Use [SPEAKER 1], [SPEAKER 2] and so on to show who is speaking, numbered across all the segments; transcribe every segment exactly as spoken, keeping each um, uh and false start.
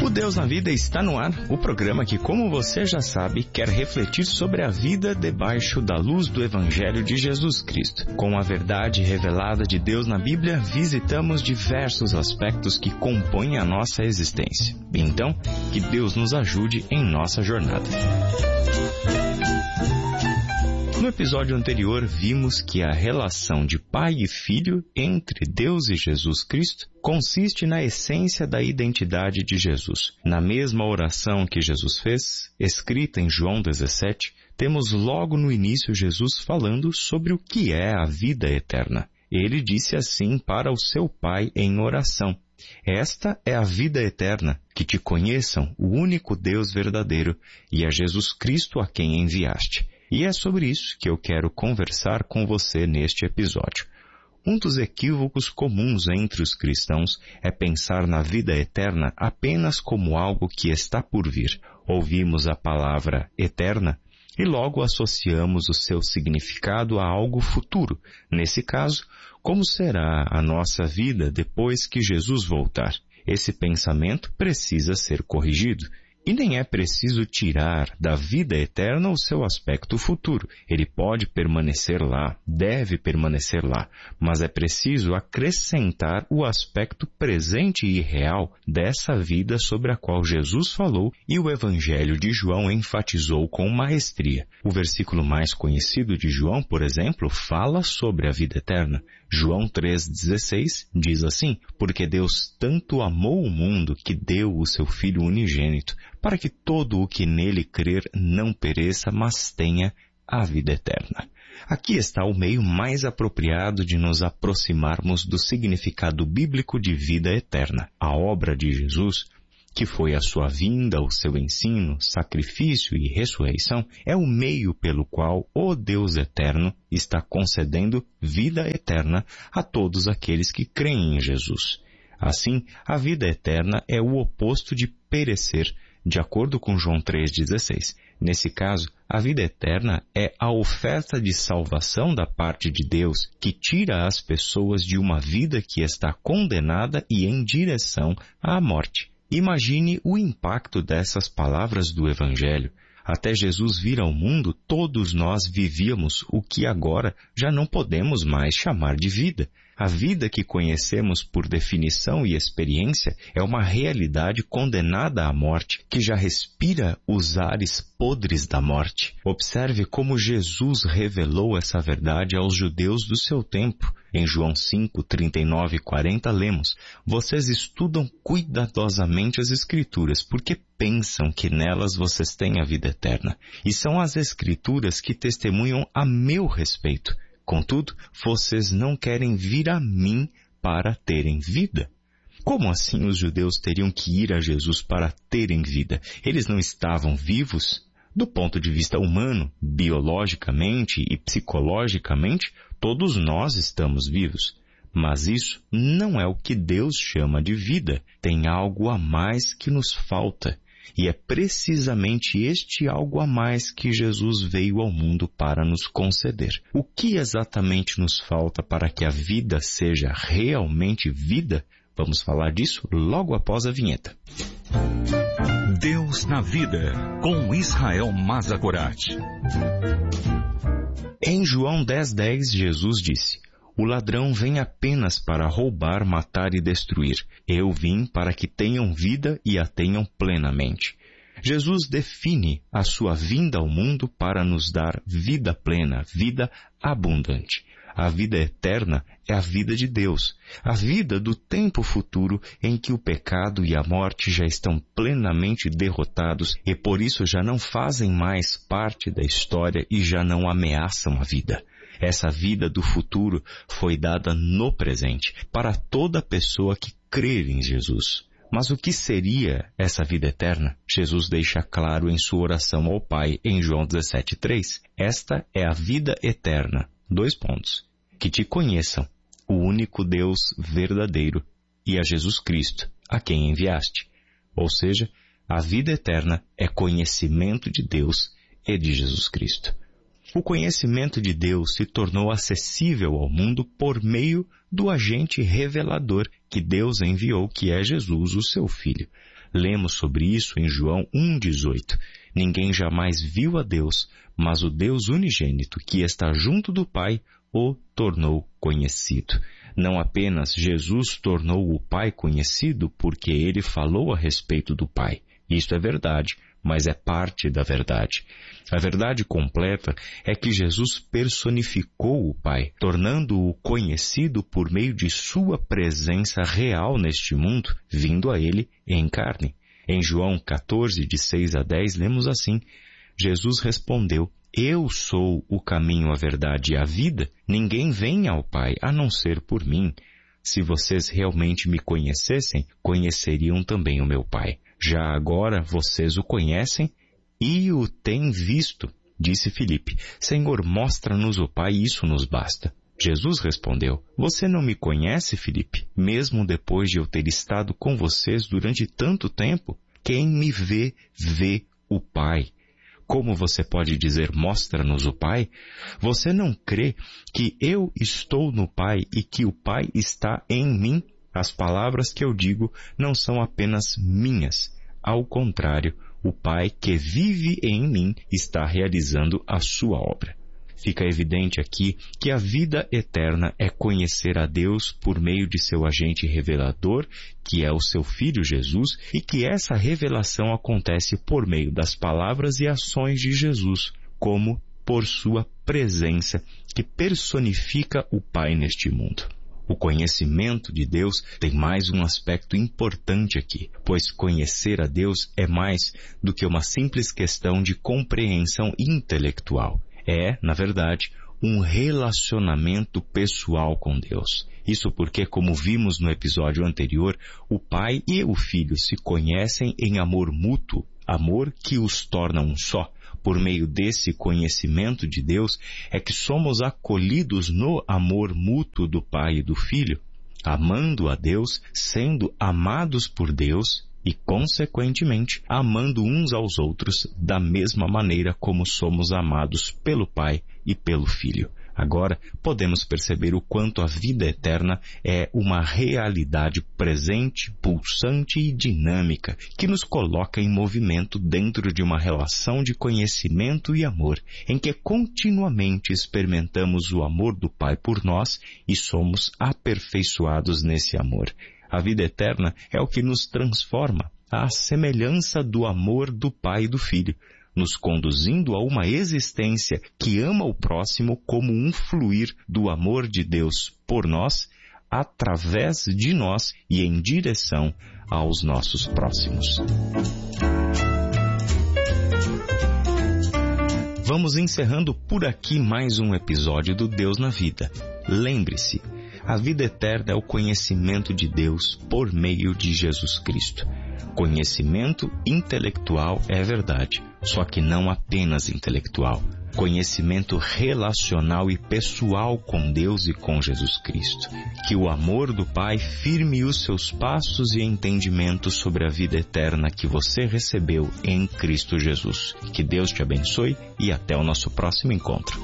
[SPEAKER 1] O Deus na Vida está no ar, o programa que, como você já sabe, quer refletir sobre a vida debaixo da luz do Evangelho de Jesus Cristo. Com a verdade revelada de Deus na Bíblia, visitamos diversos aspectos que compõem a nossa existência. Então, que Deus nos ajude em nossa jornada. No episódio anterior, vimos que a relação de pai e filho entre Deus e Jesus Cristo consiste na essência da identidade de Jesus. Na mesma oração que Jesus fez, escrita em João dezessete, temos logo no início Jesus falando sobre o que é a vida eterna. Ele disse assim para o seu Pai em oração: "Esta é a vida eterna, que te conheçam, o único Deus verdadeiro, e a Jesus Cristo a quem enviaste." E é sobre isso que eu quero conversar com você neste episódio. Um dos equívocos comuns entre os cristãos é pensar na vida eterna apenas como algo que está por vir. Ouvimos a palavra eterna e logo associamos o seu significado a algo futuro. Nesse caso, como será a nossa vida depois que Jesus voltar? Esse pensamento precisa ser corrigido. E nem é preciso tirar da vida eterna o seu aspecto futuro. Ele pode permanecer lá, deve permanecer lá, mas é preciso acrescentar o aspecto presente e real dessa vida sobre a qual Jesus falou e o Evangelho de João enfatizou com maestria. O versículo mais conhecido de João, por exemplo, fala sobre a vida eterna. João três dezesseis diz assim: "Porque Deus tanto amou o mundo que deu o seu Filho unigênito, para que todo o que nele crer não pereça, mas tenha a vida eterna." Aqui está o meio mais apropriado de nos aproximarmos do significado bíblico de vida eterna. A obra de Jesus, que foi a sua vinda, o seu ensino, sacrifício e ressurreição, é o meio pelo qual o Deus eterno está concedendo vida eterna a todos aqueles que creem em Jesus. Assim, a vida eterna é o oposto de perecer, de acordo com João três dezesseis. Nesse caso, a vida eterna é a oferta de salvação da parte de Deus que tira as pessoas de uma vida que está condenada e em direção à morte. Imagine o impacto dessas palavras do Evangelho. Até Jesus vir ao mundo, todos nós vivíamos o que agora já não podemos mais chamar de vida. A vida que conhecemos por definição e experiência é uma realidade condenada à morte, que já respira os ares podres da morte. Observe como Jesus revelou essa verdade aos judeus do seu tempo. Em João cinco, trinta e nove e quarenta lemos: "Vocês estudam cuidadosamente as Escrituras, porque pensam que nelas vocês têm a vida eterna. E são as Escrituras que testemunham a meu respeito. Contudo, vocês não querem vir a mim para terem vida." Como assim os judeus teriam que ir a Jesus para terem vida? Eles não estavam vivos? Do ponto de vista humano, biologicamente e psicologicamente, todos nós estamos vivos. Mas isso não é o que Deus chama de vida. Tem algo a mais que nos falta. E é precisamente este algo a mais que Jesus veio ao mundo para nos conceder. O que exatamente nos falta para que a vida seja realmente vida? Vamos falar disso logo após a vinheta.
[SPEAKER 2] Deus na Vida, com Israel Mazakorati.
[SPEAKER 1] Em João dez, dez, Jesus disse: "O ladrão vem apenas para roubar, matar e destruir. Eu vim para que tenham vida e a tenham plenamente." Jesus define a sua vinda ao mundo para nos dar vida plena, vida abundante. A vida eterna é a vida de Deus, a vida do tempo futuro em que o pecado e a morte já estão plenamente derrotados e por isso já não fazem mais parte da história e já não ameaçam a vida. Essa vida do futuro foi dada no presente para toda pessoa que crer em Jesus. Mas o que seria essa vida eterna? Jesus deixa claro em sua oração ao Pai em João dezessete, três. "Esta é a vida eterna." Dois pontos. "Que te conheçam, o único Deus verdadeiro, e a Jesus Cristo, a quem enviaste." Ou seja, a vida eterna é conhecimento de Deus e de Jesus Cristo. O conhecimento de Deus se tornou acessível ao mundo por meio do agente revelador que Deus enviou, que é Jesus, o seu Filho. Lemos sobre isso em João um, dezoito. Ninguém jamais viu a Deus, mas o Deus unigênito, que está junto do Pai, o tornou conhecido. Não apenas Jesus tornou o Pai conhecido porque ele falou a respeito do Pai. Isto é verdade, mas é parte da verdade. A verdade completa é que Jesus personificou o Pai, tornando-o conhecido por meio de sua presença real neste mundo, vindo a ele em carne. Em João quatorze, de seis a dez, lemos assim: Jesus respondeu: Eu sou o caminho, a verdade e a vida. Ninguém vem ao Pai a não ser por mim. Se vocês realmente me conhecessem, conheceriam também o meu Pai. Já agora vocês o conhecem e o têm visto. Disse Filipe: Senhor, mostra-nos o Pai, isso nos basta. Jesus respondeu: Você não me conhece, Filipe, mesmo depois de eu ter estado com vocês durante tanto tempo? Quem me vê, vê o Pai. Como você pode dizer, mostra-nos o Pai? Você não crê que eu estou no Pai e que o Pai está em mim? As palavras que eu digo não são apenas minhas. Ao contrário, o Pai que vive em mim está realizando a sua obra. Fica evidente aqui que a vida eterna é conhecer a Deus por meio de seu agente revelador, que é o seu Filho Jesus, e que essa revelação acontece por meio das palavras e ações de Jesus, como por sua presença, que personifica o Pai neste mundo. O conhecimento de Deus tem mais um aspecto importante aqui, pois conhecer a Deus é mais do que uma simples questão de compreensão intelectual. É, na verdade, um relacionamento pessoal com Deus. Isso porque, como vimos no episódio anterior, o Pai e o Filho se conhecem em amor mútuo, amor que os torna um só. Por meio desse conhecimento de Deus é que somos acolhidos no amor mútuo do Pai e do Filho, amando a Deus, sendo amados por Deus e, consequentemente, amando uns aos outros da mesma maneira como somos amados pelo Pai e pelo Filho. Agora, podemos perceber o quanto a vida eterna é uma realidade presente, pulsante e dinâmica, que nos coloca em movimento dentro de uma relação de conhecimento e amor, em que continuamente experimentamos o amor do Pai por nós e somos aperfeiçoados nesse amor. A vida eterna é o que nos transforma à semelhança do amor do Pai e do Filho, nos conduzindo a uma existência que ama o próximo como um fluir do amor de Deus por nós, através de nós e em direção aos nossos próximos. Vamos encerrando por aqui mais um episódio do Deus na Vida. Lembre-se, a vida eterna é o conhecimento de Deus por meio de Jesus Cristo. Conhecimento intelectual é verdade, só que não apenas intelectual. Conhecimento relacional e pessoal com Deus e com Jesus Cristo. Que o amor do Pai firme os seus passos e entendimento sobre a vida eterna que você recebeu em Cristo Jesus. Que Deus te abençoe e até o nosso próximo encontro.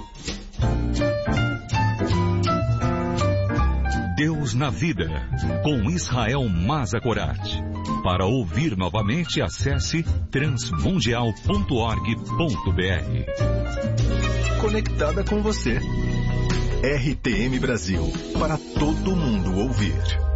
[SPEAKER 2] Deus na Vida, com Israel Mazakorat. Para ouvir novamente, acesse transmundial ponto org ponto br.
[SPEAKER 3] Conectada com você. R T M Brasil, para todo mundo ouvir.